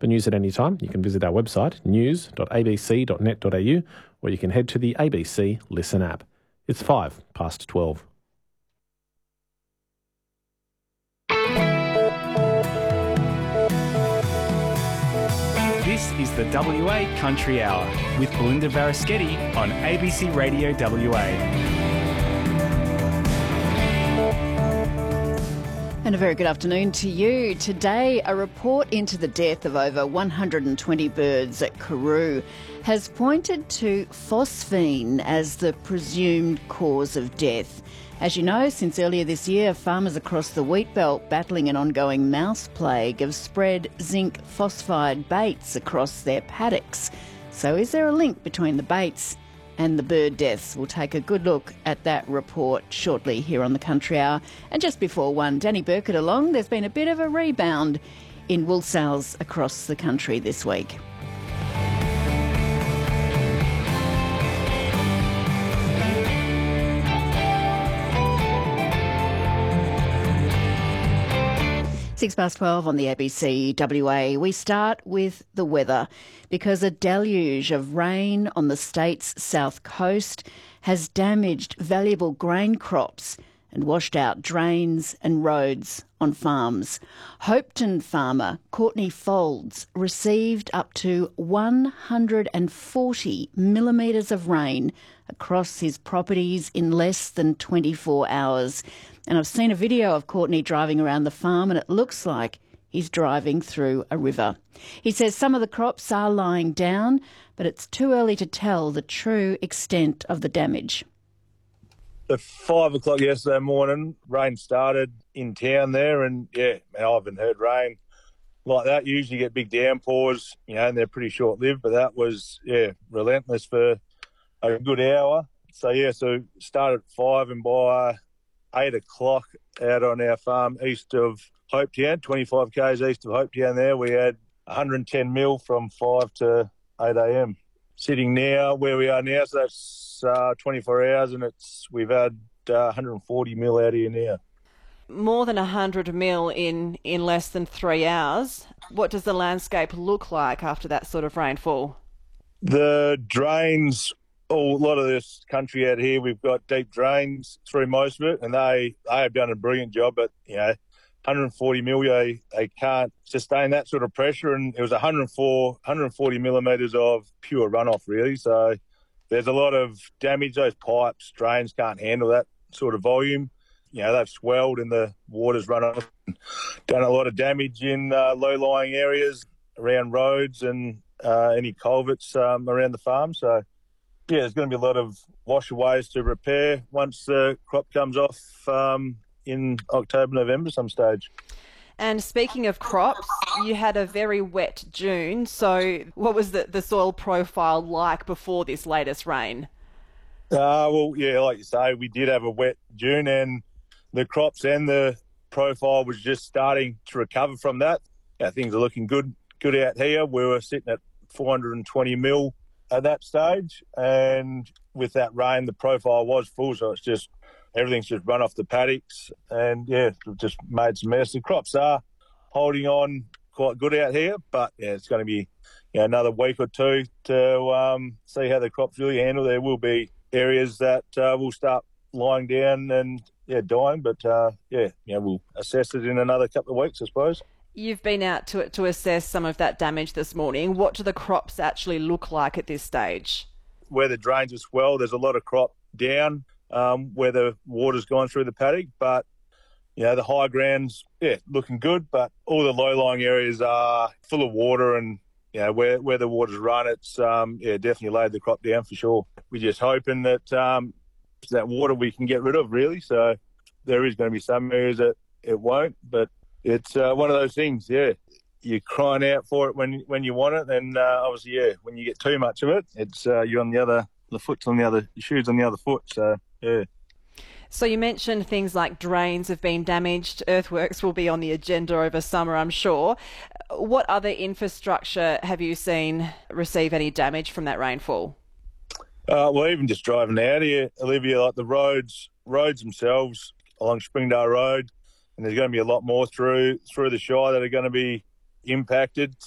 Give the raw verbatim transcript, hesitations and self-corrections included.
For news at any time, you can visit our website, news dot a b c dot net dot a u, or you can head to the A B C Listen app. It's five past twelve. This is the W A Country Hour with Belinda Varaschetti on A B C Radio W A. And a very good afternoon to you. Today, a report into the death of over one hundred twenty birds at Karoo has pointed to phosphine as the presumed cause of death. As you know, since earlier this year, farmers across the wheat belt battling an ongoing mouse plague have spread zinc phosphide baits across their paddocks. So is there a link between the baits and the bird deaths? We'll take a good look at that report shortly here on the Country Hour. And just before one, Danny Burkett along, there's been a bit of a rebound in wool sales across the country this week. Six past twelve on the A B C W A. We start with the weather because a deluge of rain on the state's south coast has damaged valuable grain crops and washed out drains and roads on farms. Hopetoun farmer Courtney Folds received up to one hundred forty millimetres of rain across his properties in less than twenty-four hours. And I've seen a video of Courtney driving around the farm and it looks like he's driving through a river. He says some of the crops are lying down, but it's too early to tell the true extent of the damage. At five o'clock yesterday morning, rain started in town there, and yeah, man, I haven't heard rain like that. You usually get big downpours, you know, and they're pretty short-lived, but that was, yeah, relentless for a good hour. So, yeah, so started at five, and by eight o'clock out on our farm east of Hopetoun, twenty-five kays east of Hopetoun there, we had one hundred ten mil from five to eight a.m. Sitting now where we are now, so that's uh, twenty-four hours, and it's we've had uh, one hundred forty mil out here now. More than one hundred mil in, in less than three hours. What does the landscape look like after that sort of rainfall? The drains, oh, a lot of this country out here, we've got deep drains through most of it, and they, they have done a brilliant job, but, you know, one hundred forty mil, they, they can't sustain that sort of pressure, and it was one hundred four, one hundred forty millimetres of pure runoff, really. So there's a lot of damage. Those pipes, drains can't handle that sort of volume. You know, they've swelled and the water's run off, done a lot of damage in uh, low-lying areas around roads and uh, any culverts um, around the farm. So, yeah, there's going to be a lot of washaways to repair once the crop comes off um, in October, November some stage. And speaking of crops, you had a very wet June. So what was the, the soil profile like before this latest rain? Uh, well, yeah, like you say, we did have a wet June, and the crops and the profile was just starting to recover from that. Yeah, things are looking good good out here. We were sitting at four hundred twenty mil at that stage, and with that rain, the profile was full, so it's just everything's just run off the paddocks, and yeah, it just made some mess. The crops are holding on quite good out here, but yeah, it's going to be you know, another week or two to um, see how the crops really handle. There will be areas that uh, will start lying down and yeah, dying, but uh, yeah, you know, we'll assess it in another couple of weeks, I suppose. You've been out to to assess some of that damage this morning. What do the crops actually look like at this stage? Where the drains are swelled, there's a lot of crop down um, where the water's gone through the paddock, but you know, the high ground's yeah, looking good, but all the low-lying areas are full of water, and you know, where where the water's run, it's um, yeah, definitely laid the crop down for sure. We're just hoping that um, that water we can get rid of, really. So there is going to be some areas that it won't, but it's uh, one of those things, yeah. You're crying out for it when when you want it, and uh, obviously, yeah, when you get too much of it, it's uh, you're on the other, the foot's on the other, your shoe's on the other foot, so, yeah. So you mentioned things like drains have been damaged. Earthworks will be on the agenda over summer, I'm sure. What other infrastructure have you seen receive any damage from that rainfall? Uh, well, even just driving out here, Olivia, like the roads, roads themselves along Springdale Road, and there's going to be a lot more through through the Shire that are going to be impacted.